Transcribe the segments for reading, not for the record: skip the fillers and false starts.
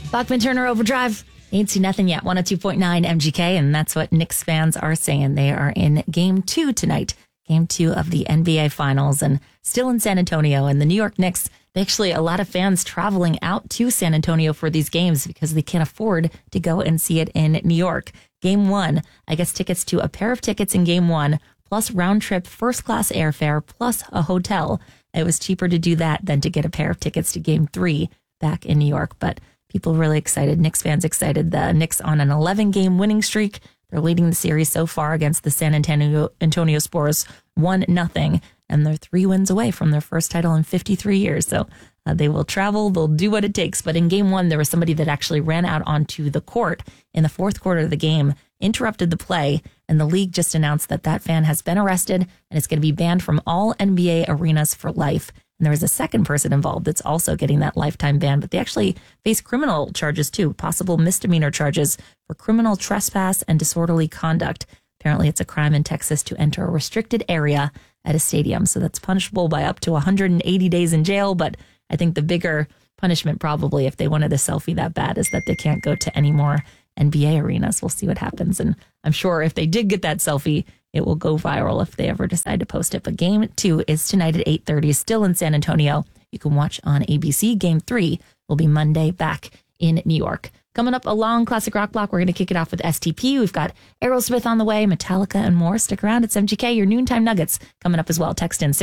Bachman Turner Overdrive. Ain't seen nothing yet. 102.9 MGK, and that's what Knicks fans are saying. They are in Game 2 tonight. Game 2 of the NBA Finals, and still in San Antonio. And the New York Knicks, actually a lot of fans traveling out to San Antonio for these games because they can't afford to go and see it in New York. Game 1, I guess tickets to a pair of tickets in Game 1, plus round trip first class airfare, plus a hotel. It was cheaper to do that than to get a pair of tickets to Game 3 back in New York. But people really excited. Knicks fans excited. The Knicks on an 11-game winning streak. They're leading the series so far against the San Antonio Spurs 1-0. And they're 3 wins away from their first title in 53 years. So they will travel. They'll do what it takes. But in Game 1, there was somebody that actually ran out onto the court in the fourth quarter of the game, interrupted the play, and the league just announced that that fan has been arrested and is going to be banned from all NBA arenas for life. And there was a second person involved that's also getting that lifetime ban, but they actually face criminal charges too, possible misdemeanor charges for criminal trespass and disorderly conduct. Apparently it's a crime in Texas to enter a restricted area at a stadium. So that's punishable by up to 180 days in jail. But I think the bigger punishment probably, if they wanted a selfie that bad, is that they can't go to any more NBA arenas. We'll see what happens. And I'm sure if they did get that selfie, it will go viral if they ever decide to post it. But Game 2 is tonight at 8:30, still in San Antonio. You can watch on ABC. Game 3 will be Monday back in New York. Coming up, a long classic rock block. We're going to kick it off with STP. We've got Aerosmith on the way, Metallica, and more. Stick around. It's MGK, your noontime nuggets coming up as well. Text in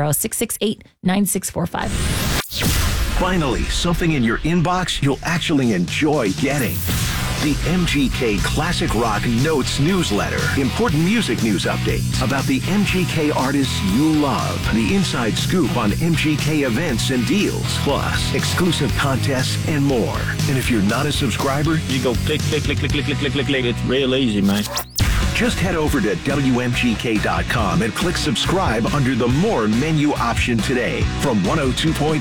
610-668-9645. Finally, something in your inbox you'll actually enjoy getting. The MGK Classic Rock Notes newsletter. Important music news updates about the MGK artists you love. The inside scoop on MGK events and deals. Plus, exclusive contests and more. And if you're not a subscriber, you go click. It's real easy, man. Just head over to WMGK.com and click subscribe under the More menu option today from 102.9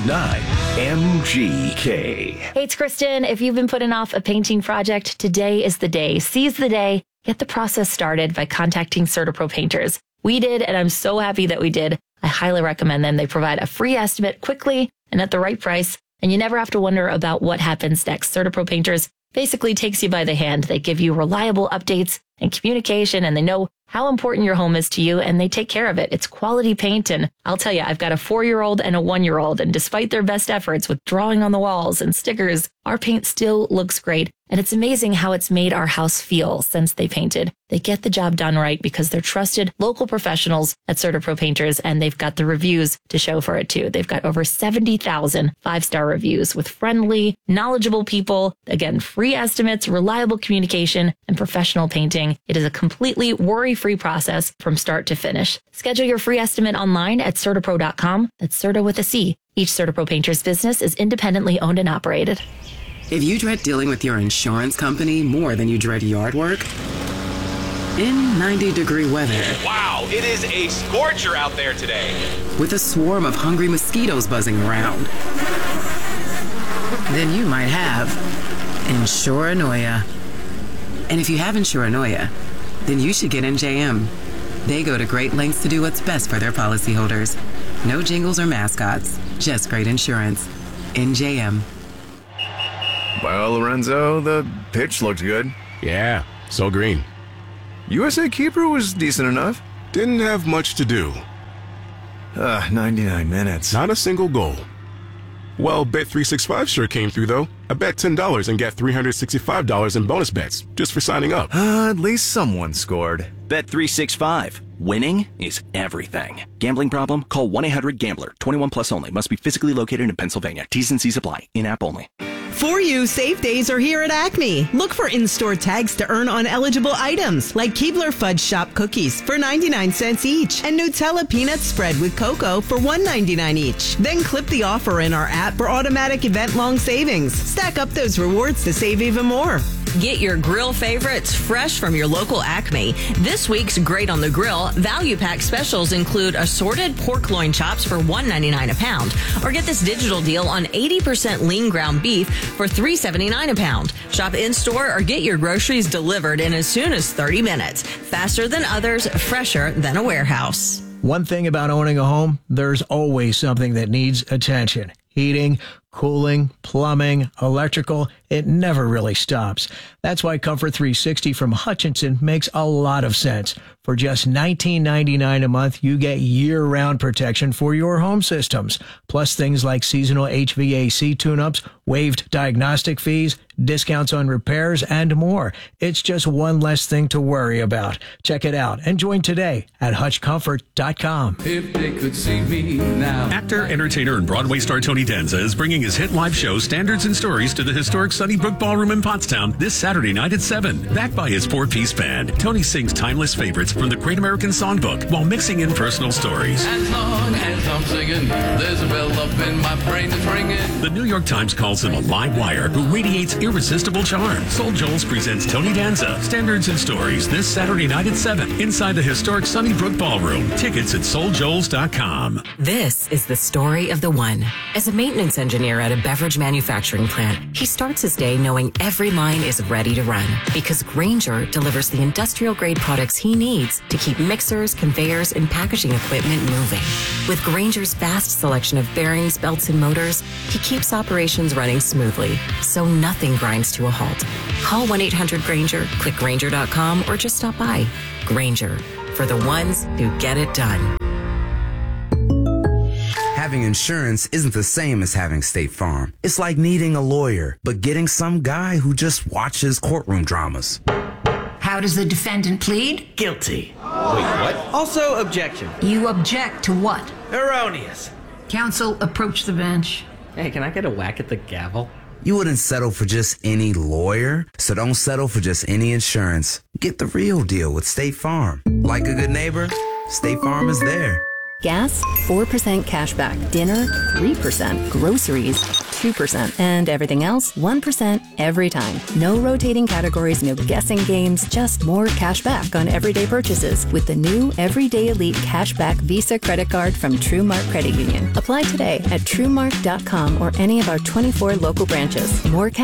MGK. Hey, it's Kristen. If you've been putting off a painting project, today is the day. Seize the day. Get the process started by contacting CertaPro Painters. We did, and I'm so happy that we did. I highly recommend them. They provide a free estimate quickly and at the right price, and you never have to wonder about what happens next. CertaPro Painters basically takes you by the hand. They give you reliable updates and communication, and they know how important your home is to you, and they take care of it. It's quality paint, and I'll tell you, I've got a 4-year-old and a 1-year-old, and despite their best efforts with drawing on the walls and stickers, our paint still looks great. And it's amazing how it's made our house feel since they painted. They get the job done right because they're trusted local professionals at CertaPro Painters, and they've got the reviews to show for it too. They've got over 70,000 5-star reviews with friendly, knowledgeable people. Again, free estimates, reliable communication, and professional painting. It is a completely worry-free process from start to finish. Schedule your free estimate online at CertaPro.com. That's Certa with a C. Each CertaPro Painters business is independently owned and operated. If you dread dealing with your insurance company more than you dread yard work, in 90-degree weather. Wow, it is a scorcher out there today. With a swarm of hungry mosquitoes buzzing around, then you might have Insuranoia. And if you have Insuranoia, then you should get NJM. They go to great lengths to do what's best for their policyholders. No jingles or mascots, just great insurance. NJM. Well, Lorenzo, the pitch looked good. Yeah, so green. USA keeper was decent enough. Didn't have much to do. 99 minutes. Not a single goal. Well, Bet365 sure came through, though. I bet $10 and get $365 in bonus bets just for signing up. At least someone scored. Bet365. Winning is everything. Gambling problem? Call 1-800-GAMBLER. 21 plus only. Must be physically located in Pennsylvania. T's and C's apply. In-app only. For you, safe days are here at Acme. Look for in-store tags to earn on eligible items like Keebler Fudge Shop cookies for 99 cents each and Nutella peanut spread with cocoa for $1.99 each. Then clip the offer in our app for automatic event-long savings. Stack up those rewards to save even more. Get your grill favorites fresh from your local Acme. This week's Great on the Grill value pack specials include assorted pork loin chops for $1.99 a pound, or get this digital deal on 80% lean ground beef for $3.79 a pound. Shop in-store or get your groceries delivered in as soon as 30 minutes. Faster than others, fresher than a warehouse. One thing about owning a home, there's always something that needs attention. Heating, cooling, plumbing, electrical. it never really stops. That's why Comfort 360 from Hutchinson makes a lot of sense. For just $19.99 a month, you get year-round protection for your home systems, plus things like seasonal HVAC tune-ups, waived diagnostic fees, discounts on repairs, and more. It's just one less thing to worry about. Check it out and join today at hutchcomfort.com. If they could see me now. Actor, entertainer, and Broadway star Tony Danza is bringing his hit live show Standards and Stories to the historic Sunnybrook Ballroom in Pottstown this Saturday night at 7. Backed by his four-piece band, Tony sings timeless favorites from the Great American Songbook while mixing in personal stories. As long as I'm singing, there's a bell up in my brain that's ringing. The New York Times calls him a live wire who radiates irresistible charm. Soul Joel's presents Tony Danza, Standards and Stories this Saturday night at 7 inside the historic Sunnybrook Ballroom. Tickets at souljoels.com. This is the story of the one. As a maintenance engineer at a beverage manufacturing plant, he starts his day knowing every line is ready to run because Grainger delivers the industrial-grade products he needs to keep mixers, conveyors, and packaging equipment moving. With Grainger's vast selection of bearings, belts, and motors, he keeps operations running smoothly, so nothing grinds to a halt. Call 1-800-GRAINGER, click Grainger.com, or just stop by. Grainger, for the ones who get it done. Having insurance isn't the same as having State Farm. It's like needing a lawyer, but getting some guy who just watches courtroom dramas. How does the defendant plead? Guilty. Wait, what? Also, objection. You object to what? Erroneous. Counsel, approach the bench. Hey, can I get a whack at the gavel? You wouldn't settle for just any lawyer, so don't settle for just any insurance. Get the real deal with State Farm. Like a good neighbor, State Farm is there. Gas, 4% cash back. Dinner, 3%. Groceries, 2%. And everything else, 1% every time. No rotating categories, no guessing games, just more cash back on everyday purchases with the new Everyday Elite Cashback Visa credit card from TrueMark Credit Union. Apply today at TrueMark.com or any of our 24 local branches. More cash